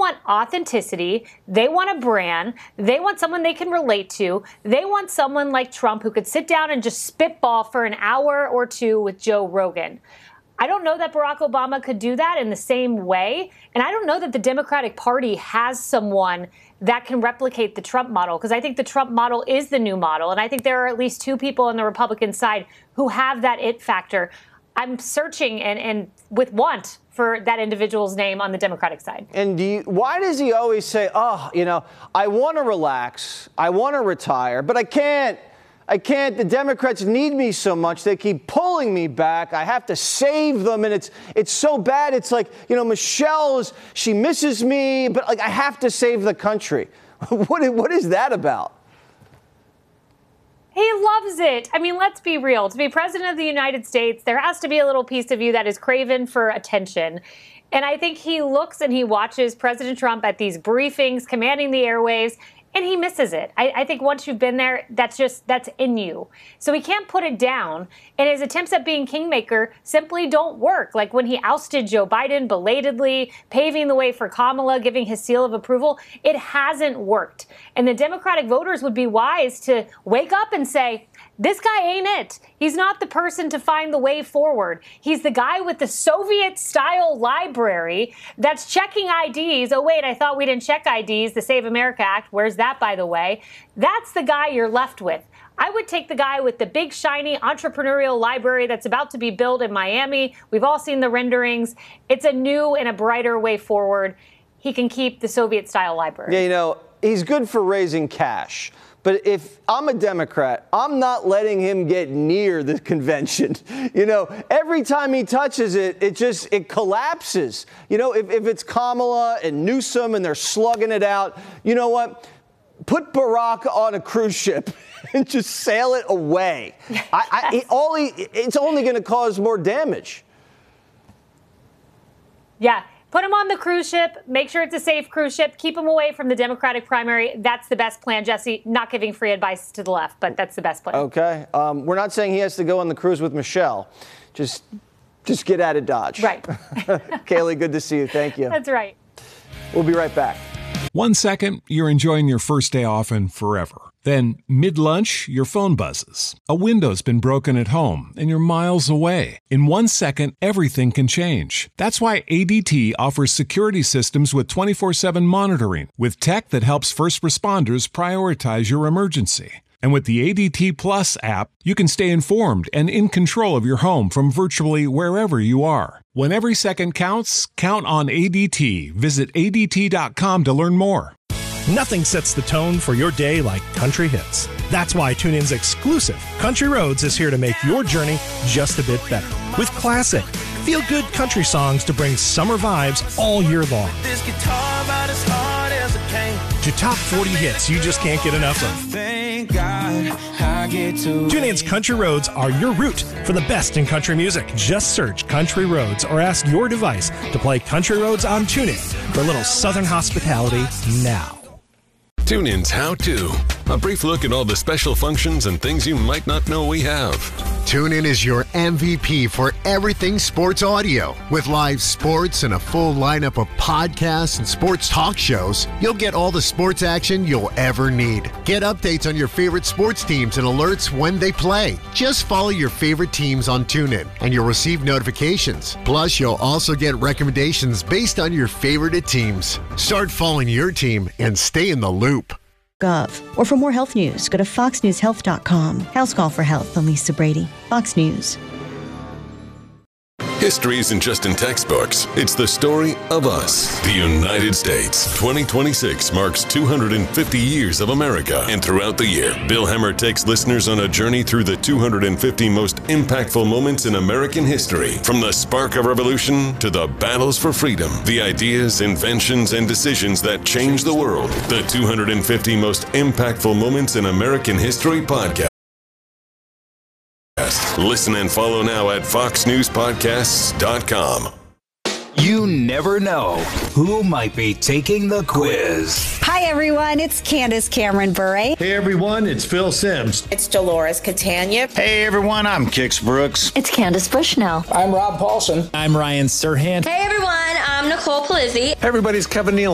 want authenticity. They want a brand. They want someone they can relate to. They want someone like Trump who could sit down and just spitball for an hour or two with Joe Rogan. I don't know that Barack Obama could do that in the same way. And I don't know that the Democratic Party has someone that can replicate the Trump model, because I think the Trump model is the new model. And I think there are at least two people on the Republican side who have that it factor. I'm searching and with want for that individual's name on the Democratic side. And why does he always say, I want to relax, I want to retire, but I can't. The Democrats need me so much. They keep pulling me back. I have to save them. And it's so bad. It's like, Michelle, she misses me, but I have to save the country. What is that about? He loves it. I mean, let's be real. To be president of the United States, there has to be a little piece of you that is craven for attention. And I think he looks and he watches President Trump at these briefings, commanding the airwaves, and he misses it. I think once you've been there, that's in you. So he can't put it down. And his attempts at being kingmaker simply don't work. Like when he ousted Joe Biden belatedly, paving the way for Kamala, giving his seal of approval, it hasn't worked. And the Democratic voters would be wise to wake up and say, this guy ain't it. He's not the person to find the way forward. He's the guy with the Soviet-style library that's checking IDs. Oh, wait, I thought we didn't check IDs, the Save America Act. Where's that, by the way? That's the guy you're left with. I would take the guy with the big, shiny entrepreneurial library that's about to be built in Miami. We've all seen the renderings. It's a new and a brighter way forward. He can keep the Soviet-style library. Yeah, he's good for raising cash. But if I'm a Democrat, I'm not letting him get near the convention. Every time he touches it, it collapses. If it's Kamala and Newsom and they're slugging it out, you know what? Put Barack on a cruise ship and just sail it away. It's only going to cause more damage. Yeah. Put him on the cruise ship. Make sure it's a safe cruise ship. Keep him away from the Democratic primary. That's the best plan, Jesse. Not giving free advice to the left, but that's the best plan. Okay. We're not saying he has to go on the cruise with Michelle. Just get out of Dodge. Right. Kayleigh, good to see you. Thank you. That's right. We'll be right back. 1 second, you're enjoying your first day off and forever. Then, mid-lunch, your phone buzzes. A window's been broken at home, and you're miles away. In 1 second, everything can change. That's why ADT offers security systems with 24/7 monitoring, with tech that helps first responders prioritize your emergency. And with the ADT Plus app, you can stay informed and in control of your home from virtually wherever you are. When every second counts, count on ADT. Visit ADT.com to learn more. Nothing sets the tone for your day like country hits. That's why TuneIn's exclusive Country Roads is here to make your journey just a bit better. With classic, feel-good country songs to bring summer vibes all year long. This guitar about as hard as it came. To top 40 hits you just can't get enough of. Thank God I get to TuneIn's Country Roads are your route for the best in country music. Just search Country Roads or ask your device to play Country Roads on TuneIn for a little Southern hospitality now. TuneIn's How To, a brief look at all the special functions and things you might not know we have. TuneIn is your MVP for everything sports audio. With live sports and a full lineup of podcasts and sports talk shows, you'll get all the sports action you'll ever need. Get updates on your favorite sports teams and alerts when they play. Just follow your favorite teams on TuneIn, and you'll receive notifications. Plus, you'll also get recommendations based on your favorite teams. Start following your team and stay in the loop. Or for more health news, go to foxnewshealth.com. House Call for Health, I'm Lisa Brady. Fox News. History isn't just in textbooks. It's the story of us. The United States. 2026 marks 250 years of America. And throughout the year, Bill Hemmer takes listeners on a journey through the 250 most impactful moments in American history. From the spark of revolution to the battles for freedom. The ideas, inventions, and decisions that changed the world. The 250 most impactful moments in American history podcast. Listen and follow now at foxnewspodcasts.com. You never know who might be taking the quiz. Hi, everyone. It's Candace Cameron Bure. Hey, everyone. It's Phil Simms. It's Dolores Catania. Hey, everyone. I'm Kix Brooks. It's Candace Bushnell. I'm Rob Paulson. I'm Ryan Serhant. Hey, everyone. I'm Nicole Palizzi. Everybody's Kevin Neal.